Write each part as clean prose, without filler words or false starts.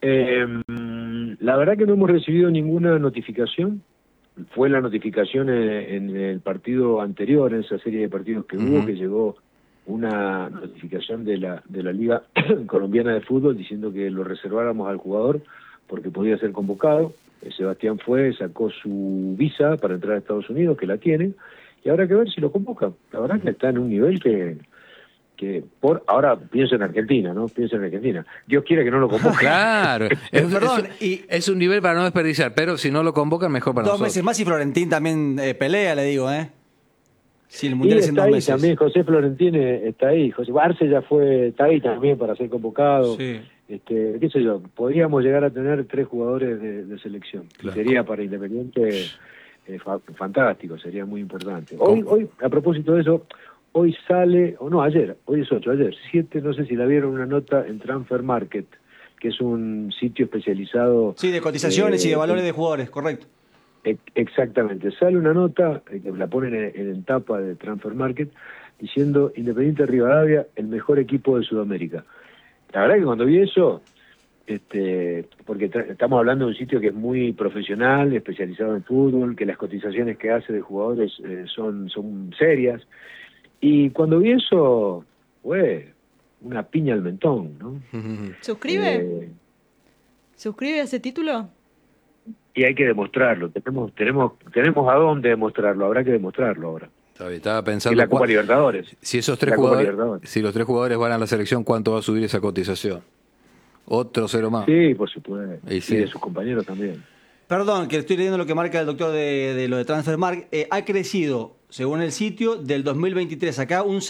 La verdad que no hemos recibido ninguna notificación. Fue la notificación en el partido anterior, en esa serie de partidos que hubo, que llegó una notificación de la Liga Colombiana de Fútbol diciendo que lo reserváramos al jugador porque podía ser convocado. Sebastián sacó su visa para entrar a Estados Unidos, que la tiene, y habrá que ver si lo convoca. La verdad que está en un nivel que ahora pienso en Argentina, ¿no? Pienso en Argentina. Dios quiere que no lo convoque. Claro. Es un nivel para no desperdiciar, pero si no lo convocan, mejor para 2 nosotros. meses más y Florentín también pelea, le digo, ¿eh? Si el Mundial es en 2 meses. También José Florentín está ahí. José Arce ya está ahí también para ser convocado. Sí. Qué sé yo, podríamos llegar a tener 3 jugadores de selección. Claro. Sería para Independiente fantástico, sería muy importante. Hoy, a propósito de eso, hoy sale, o no, ayer, hoy es 8, ayer, 7, no sé si la vieron, una nota en Transfer Market, que es un sitio especializado... Sí, de cotizaciones y de valores de jugadores, correcto. Exactamente, sale una nota, que la ponen en tapa de Transfer Market, diciendo Independiente Rivadavia, el mejor equipo de Sudamérica. La verdad que cuando vi eso, porque estamos hablando de un sitio que es muy profesional, especializado en fútbol, que las cotizaciones que hace de jugadores son serias, y cuando vi eso, una piña al mentón, ¿no? ¿Suscribe? ¿Suscribe a ese título? Y hay que demostrarlo, tenemos a dónde demostrarlo, habrá que demostrarlo ahora. Estaba pensando en la Copa Libertadores. Si esos 3 jugadores, si los 3 jugadores van a la selección, ¿cuánto va a subir esa cotización? Otro 0 más. Sí, por supuesto. Y de sus compañeros también. Perdón, que estoy leyendo lo que marca el doctor de lo de Transfermarkt. Ha crecido, según el sitio, del 2023 acá un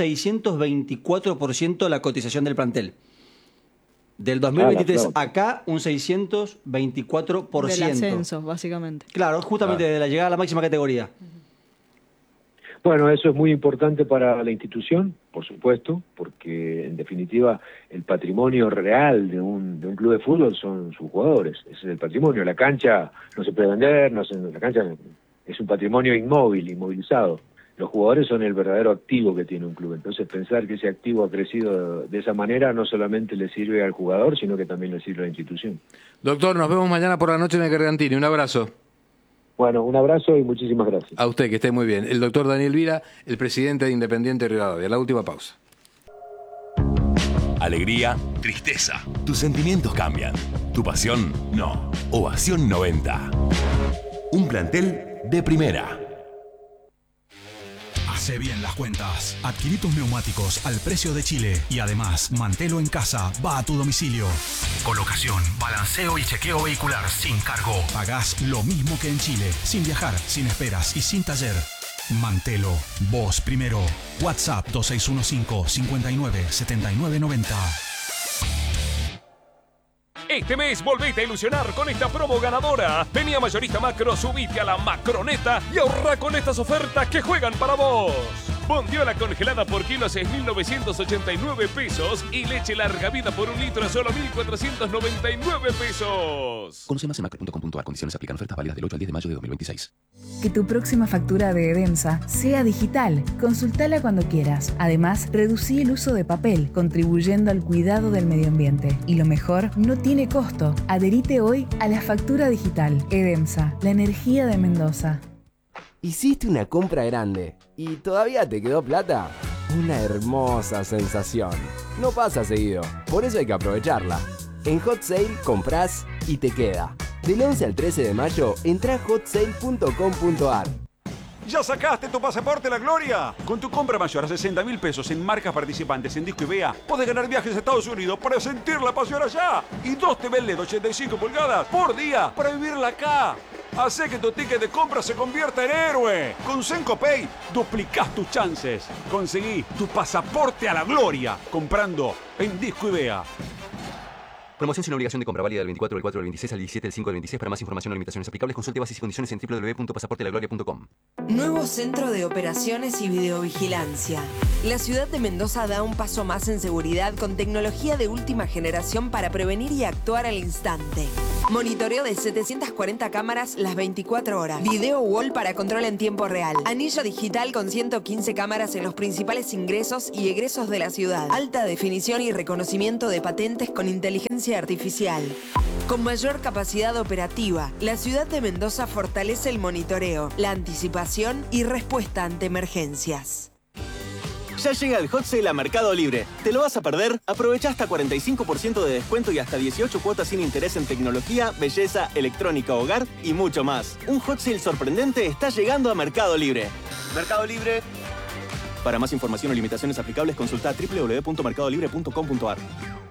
624% la cotización del plantel. Del 2023 acá un 624%. Del ascenso, básicamente. Claro, justamente de la llegada a la máxima categoría. Bueno, eso es muy importante para la institución, por supuesto, porque en definitiva el patrimonio real de un club de fútbol son sus jugadores. Ese es el patrimonio. La cancha no se puede vender, la cancha es un patrimonio inmovilizado. Los jugadores son el verdadero activo que tiene un club. Entonces pensar que ese activo ha crecido de esa manera no solamente le sirve al jugador, sino que también le sirve a la institución. Doctor, nos vemos mañana por la noche en el Gargantini. Un abrazo. Bueno, un abrazo y muchísimas gracias. A usted, que esté muy bien. El doctor Daniel Vila, el presidente de Independiente Rivadavia. La última pausa. Alegría, tristeza. Tus sentimientos cambian. Tu pasión, no. Ovación 90. Un plantel de primera. Hace bien las cuentas. Adquirí tus neumáticos al precio de Chile y además Mantelo en casa va a tu domicilio. Colocación, balanceo y chequeo vehicular sin cargo. Pagás lo mismo que en Chile, sin viajar, sin esperas y sin taller. Mantelo, vos primero. WhatsApp 2615-597990. Este mes volvete a ilusionar con esta promo ganadora. Vení a Mayorista Macro, subite a la Macroneta y ahorra con estas ofertas que juegan para vos. Bondiola congelada por kilo a 6.989 pesos y leche larga vida por 1 litro a solo 1.499 pesos. Conoce más en macro.com.ar. Condiciones aplican. Ofertas válidas del 8 al 10 de mayo de 2026. Que tu próxima factura de Edemsa sea digital. Consultala cuando quieras. Además, reducí el uso de papel, contribuyendo al cuidado del medio ambiente. Y lo mejor, no tiene costo. Adherite hoy a la factura digital. Edemsa, la energía de Mendoza. Hiciste una compra grande y todavía te quedó plata. Una hermosa sensación. No pasa seguido, por eso hay que aprovecharla. En Hot Sale comprás y te queda. Del 11 al 13 de mayo, entra a hotsale.com.ar. ¿Ya sacaste tu pasaporte a la gloria? Con tu compra mayor a 60.000 pesos en marcas participantes en Disco y Vea, podés ganar viajes a Estados Unidos para sentir la pasión allá. Y 2 TV LED 85 pulgadas por día para vivirla acá. Hacé que tu ticket de compra se convierta en héroe. Con Senco Pay duplicás tus chances. Conseguí tu pasaporte a la gloria comprando en Disco y Vea. Promoción sin obligación de compra, válida del 24 del 4 del 26 al 17 del 5 del 26. Para más información o limitaciones aplicables, consulte bases y condiciones en www.pasaportelagloria.com. Nuevo Centro de Operaciones y Videovigilancia. La ciudad de Mendoza da un paso más en seguridad con tecnología de última generación para prevenir y actuar al instante. Monitoreo de 740 cámaras las 24 horas. Video wall para control en tiempo real. Anillo digital con 115 cámaras en los principales ingresos y egresos de la ciudad. Alta definición y reconocimiento de patentes con inteligencia artificial. Con mayor capacidad operativa, la ciudad de Mendoza fortalece el monitoreo, la anticipación y respuesta ante emergencias. Ya llega el Hot Sale a Mercado Libre. ¿Te lo vas a perder? Aprovecha hasta 45% de descuento y hasta 18 cuotas sin interés en tecnología, belleza, electrónica, hogar y mucho más. Un Hot Sale sorprendente está llegando a Mercado Libre. Mercado Libre. Para más información o limitaciones aplicables, consulta www.mercadolibre.com.ar.